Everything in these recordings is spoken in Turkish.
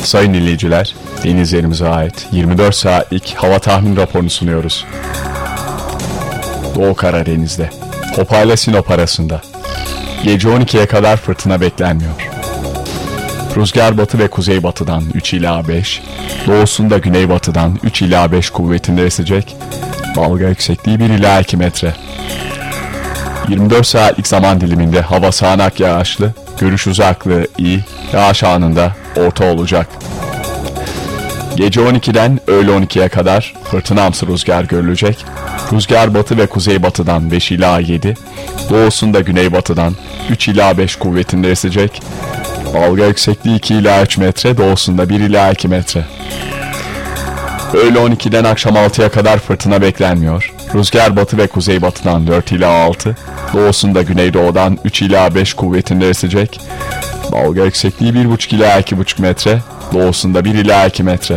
Sayın dinleyiciler, denizlerimize ait 24 saatlik hava tahmin raporunu sunuyoruz. Doğu Karadeniz'de, Hopa ile Sinop arasında gece 12'ye kadar fırtına beklenmiyor. Rüzgar batı ve kuzeybatıdan 3 ila 5, doğusunda güneybatıdan 3 ila 5 kuvvetinde esecek, dalga yüksekliği 1 ila 2 metre. 24 saatlik zaman diliminde hava sağanak yağışlı, görüş uzaklığı iyi, yağış anında orta olacak. Gece 12'den öğle 12'ye kadar fırtınamsı rüzgar görülecek. Rüzgar batı ve kuzeybatıdan 5 ila 7, doğusunda güneybatıdan 3 ila 5 kuvvetinde esecek. Dalga yüksekliği 2 ila 3 metre, doğusunda 1 ila 2 metre. Öğle 12'den akşam 6'ya kadar fırtına beklenmiyor. Rüzgar batı ve kuzeybatıdan 4 ila 6, doğusunda güneydoğudan 3 ila 5 kuvvetinde esecek. Dalga yüksekliği 1,5 ila 2,5 metre, doğusunda 1 ila 2 metre.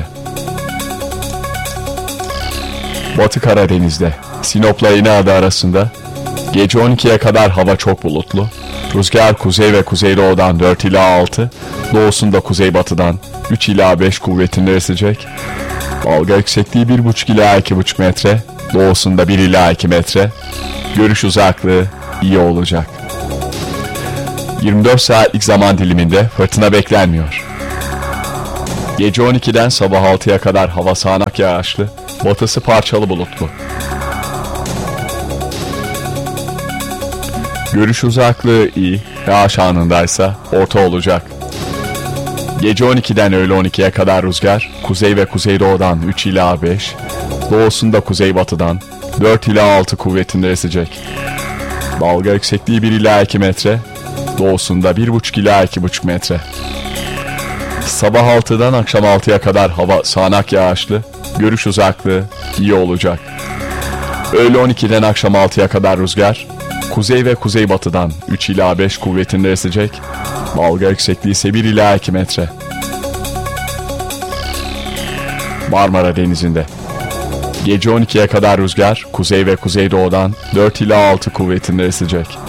Batı Karadeniz'de, Sinop'la İnegöl arasında gece 12'ye kadar hava çok bulutlu. Rüzgar kuzey ve kuzeydoğudan 4 ila 6, doğusunda kuzeybatıdan 3 ila 5 kuvvetinde esecek. Dalga yüksekliği 1,5 ila 2,5 metre, doğusunda 1 ila 2 metre. Görüş uzaklığı iyi olacak. 24 saatlik zaman diliminde fırtına beklenmiyor. Gece 12'den sabah 6'ya kadar hava sağanak yağışlı, batısı parçalı bulutlu. Görüş uzaklığı iyi, yağış anındaysa orta olacak. Gece 12'den öğle 12'ye kadar rüzgar, kuzey ve kuzeydoğudan 3 ila 5, doğusunda kuzeybatıdan 4 ila 6 kuvvetinde esecek. Dalga yüksekliği 1 ila 2 metre, doğusunda 1,5 ila 2,5 metre. Sabah 6'dan akşam 6'ya kadar hava sağanak yağışlı, görüş uzaklığı iyi olacak. Öğle 12'den akşam 6'ya kadar rüzgar, kuzey ve kuzeybatıdan 3 ila 5 kuvvetinde esecek. Dalga yüksekliği ise 1 ila 2 metre. Marmara Denizi'nde gece 12'ye kadar rüzgar kuzey ve kuzeydoğudan 4 ila 6 kuvvetinde esecek.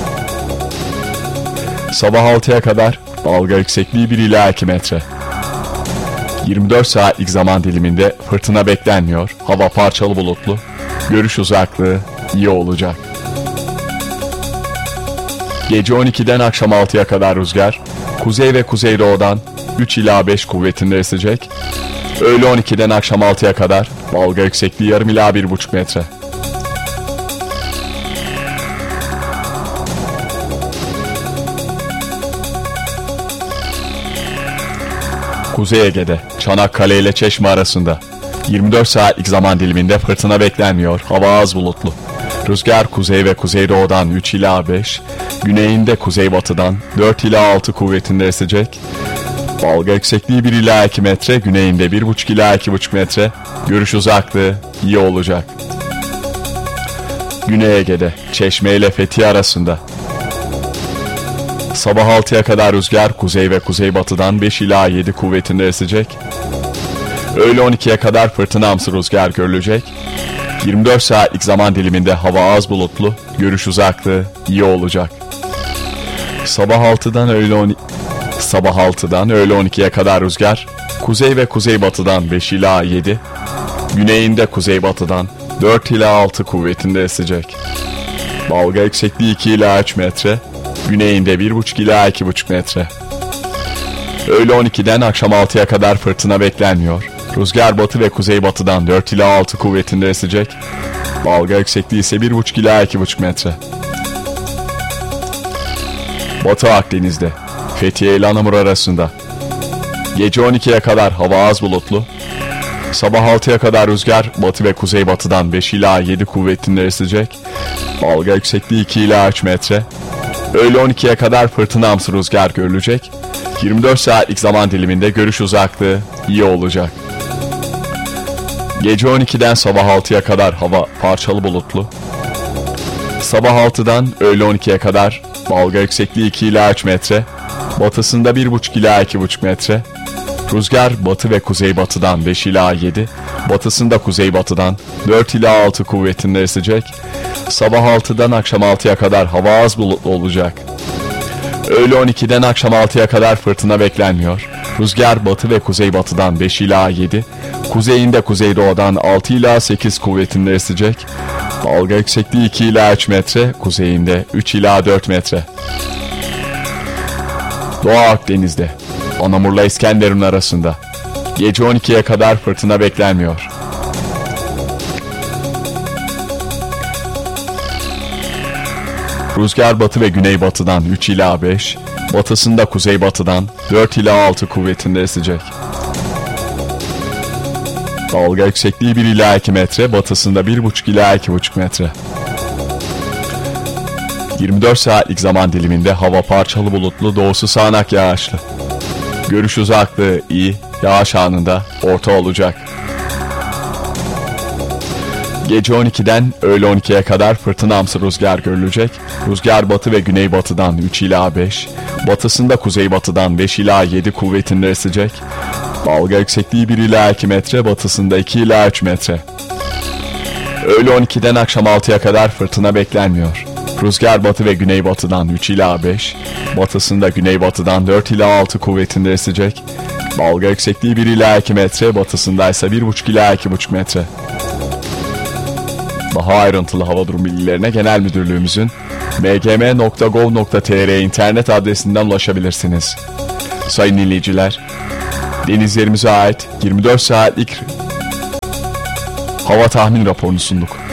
Sabah 6'ya kadar dalga yüksekliği 1 ila 2 metre. 24 saatlik zaman diliminde fırtına beklenmiyor. Hava parçalı bulutlu. Görüş uzaklığı iyi olacak. Gece 12'den akşam 6'ya kadar rüzgar kuzey ve kuzeydoğudan 3 ila 5 kuvvetinde esecek. Öğle 12'den akşam 6'ya kadar dalga yüksekliği yarım ila 1,5 metre. Kuzey Ege'de Çanakkale ile Çeşme arasında 24 saatlik zaman diliminde fırtına beklenmiyor. Hava az bulutlu. Rüzgar kuzey ve kuzeydoğudan 3 ila 5, güneyinde kuzeybatıdan 4 ila 6 kuvvetinde esecek. Dalga yüksekliği 1 ila 2 metre, güneyinde 1,5 ila 2,5 metre. Görüş uzaklığı iyi olacak. Güney Ege'de Çeşme ile Fethiye arasında sabah 6'ya kadar rüzgar kuzey ve kuzeybatıdan 5 ila 7 kuvvetinde esecek. Öğle 12'ye kadar fırtınamsı rüzgar görülecek. 24 saatlik zaman diliminde hava az bulutlu, görüş uzaklığı iyi olacak. Sabah 6'dan öğle 12'ye kadar rüzgar kuzey ve kuzeybatıdan 5 ila 7, güneyinde kuzeybatıdan 4 ila 6 kuvvetinde esecek. Dalga yüksekliği 2 ila 3 metre, güneyinde 1,5 ila 2,5 metre. Öğle 12'den akşam 6'ya kadar fırtına beklenmiyor. Rüzgar batı ve kuzeybatıdan 4 ila 6 kuvvetinde esecek. Dalga yüksekliği ise 1,5 ila 2,5 metre. Batı Akdeniz'de Fethiye ile Anamur arasında gece 12'ye kadar hava az bulutlu. Sabah 6'ya kadar rüzgar batı ve kuzeybatıdan 5 ila 7 kuvvetinde esecek. Dalga yüksekliği 2 ila 3 metre. Öğle 12'ye kadar fırtınamsı rüzgar görülecek. 24 saatlik zaman diliminde görüş uzaklığı iyi olacak. Gece 12'den sabah 6'ya kadar hava parçalı bulutlu. Sabah 6'dan öğle 12'ye kadar dalga yüksekliği 2 ila 3 metre, batısında 1,5 ila 2,5 metre. Rüzgar batı ve kuzeybatıdan 5 ila 7, batısında kuzeybatıdan 4 ila 6 kuvvetinde esecek. Sabah 6'dan akşam 6'ya kadar hava az bulutlu olacak. Öğle 12'den akşam 6'ya kadar fırtına beklenmiyor. Rüzgar batı ve kuzeybatıdan 5 ila 7, kuzeyinde kuzeydoğudan 6 ila 8 kuvvetinde esecek. Dalga yüksekliği 2 ila 3 metre, kuzeyinde 3 ila 4 metre. Doğu Akdeniz'de, Anamur'la İskenderun arasında. Gece 12'ye kadar fırtına beklenmiyor. Rüzgar batı ve güneybatıdan 3 ila 5, batısında kuzeybatıdan 4 ila 6 kuvvetinde esecek. Dalga yüksekliği 1 ila 2 metre, batısında 1,5 ila 2,5 metre. 24 saatlik zaman diliminde hava parçalı bulutlu, doğusu sağanak yağışlı. Görüş uzaklığı iyi, yağış anında orta olacak. Gece 12'den öğle 12'ye kadar fırtınamsı rüzgar görülecek. Rüzgar batı ve güneybatıdan 3 ila 5, batısında kuzeybatıdan 5 ila 7 kuvvetinde esecek. Dalga yüksekliği 1 ila 2 metre, batısında 2 ila 3 metre. Öğle 12'den akşam 6'ya kadar fırtına beklenmiyor. Rüzgar batı ve güneybatıdan 3 ila 5, batısında güneybatıdan 4 ila 6 kuvvetinde esecek. Dalga yüksekliği 1 ila 2 metre, batısında ise 1,5 ila 2,5 metre. Daha ayrıntılı hava durum bilgilerine genel müdürlüğümüzün mgm.gov.tr internet adresinden ulaşabilirsiniz. Sayın dinleyiciler, denizlerimize ait 24 saatlik hava tahmin raporunu sunduk.